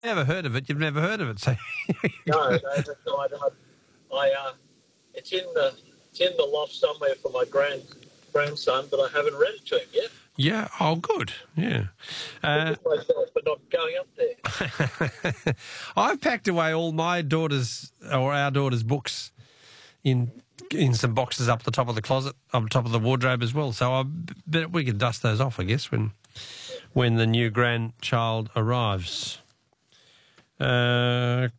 Never heard of it. You've never heard of it, so No, it's in the loft somewhere for my grandson, but I haven't read it to him yet. yeah. Oh, good. Yeah. Myself for not going up there. I've packed away all my daughter's or our daughter's books in some boxes up the top of the closet, up the top of the wardrobe as well. So I bet we could dust those off, I guess, when the new grandchild arrives. When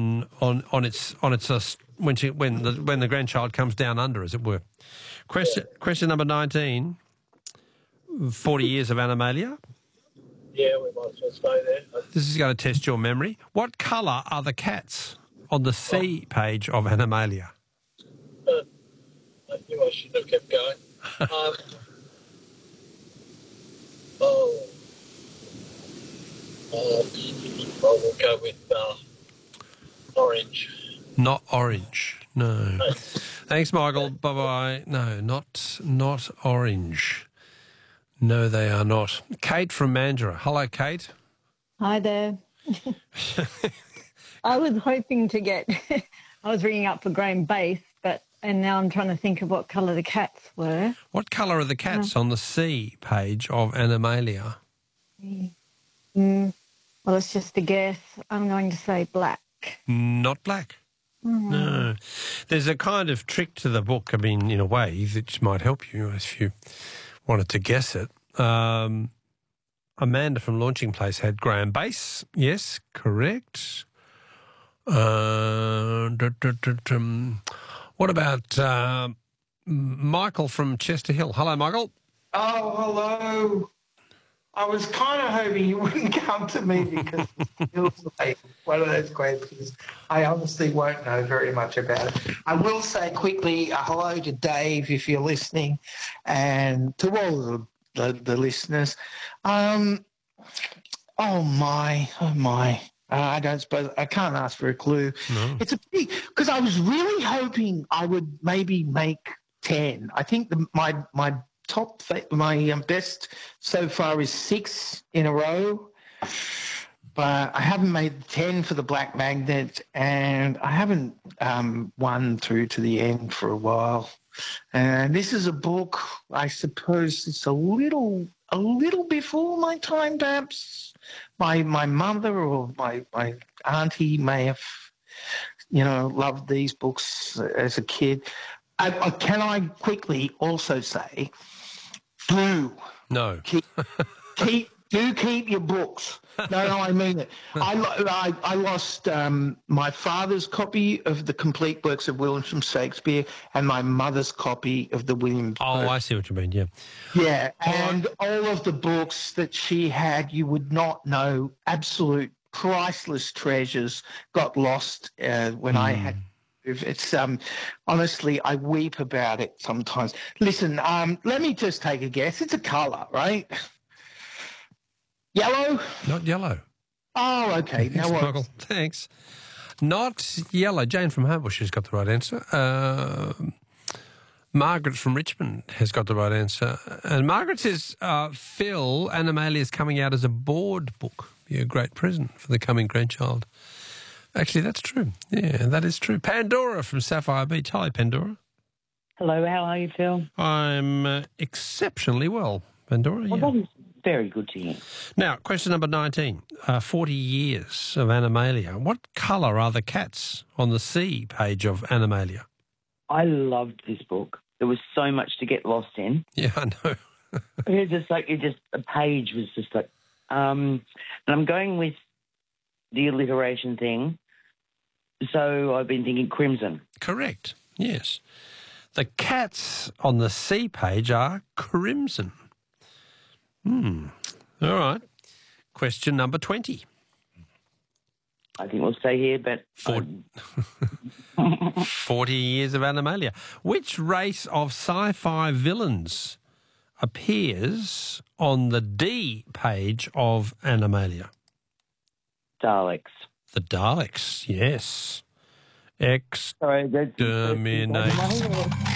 the grandchild comes down under, as it were. Question number 19. 40 years of Animalia. Yeah, we might as well stay there. This is going to test your memory. What colour are the cats on the C page of Animalia? I knew I shouldn't have kept going. I will go with orange. Not orange. No. Thanks, Michael. Bye-bye. No, not orange. No, they are not. Kate from Mandurah. Hello, Kate. Hi there. I was hoping to get, I was ringing up for Graham Base, and now I'm trying to think of what colour the cats were. What colour are the cats on the C page of Animalia? Well, it's just a guess. I'm going to say black. Not black. No. There's a kind of trick to the book, I mean, in a way, that might help you if you wanted to guess it. Amanda from Launching Place had Graham Base. Yes, correct. What about Michael from Chester Hill? Hello, Michael. Oh, hello. I was kind of hoping you wouldn't come to me because it feels like one of those questions I honestly won't know very much about it. I will say quickly hello to Dave if you're listening and to all the listeners. Oh, my. I don't suppose I can't ask for a clue. No. It's a pity because I was really hoping I would maybe make 10. I think my best so far is 6 in a row, but I haven't made 10 for the Black Magnet, and I haven't won through to the end for a while. And this is a book, I suppose it's a little before my time, perhaps. My mother or my auntie may have, loved these books as a kid. Can I quickly also say, No. Keep your books. No, I mean it. I lost my father's copy of the complete works of William Shakespeare and my mother's copy of the William. Oh, I see what you mean. Yeah. Yeah, and all of the books that she had, you would not know, absolute priceless treasures got lost when I had. It's honestly, I weep about it sometimes. Listen, let me just take a guess. It's a colour, right? Yellow? Not yellow. Oh, okay. Thanks, Michael. Thanks. Not yellow. Jane from Homebush has got the right answer. Margaret from Richmond has got the right answer. And Margaret says, Phil, Animalia is coming out as a board book. Be a great present for the coming grandchild. Actually, that's true. Yeah, that is true. Pandora from Sapphire Beach. Hi, Pandora. Hello, how are you, Phil? I'm exceptionally well, Pandora. Well, that is very good to hear. Now, question number 19. 40 years of Animalia. What colour are the cats on the C page of Animalia? I loved this book. There was so much to get lost in. Yeah, I know. A page was just like, and I'm going with the alliteration thing. So I've been thinking crimson. Correct. Yes. The cats on the C page are crimson. All right. Question number 20. I think we'll stay here, but... 40 years of Animalia. Which race of sci-fi villains appears on the D page of Animalia? Daleks. The Daleks, yes. Sorry, Exterminate.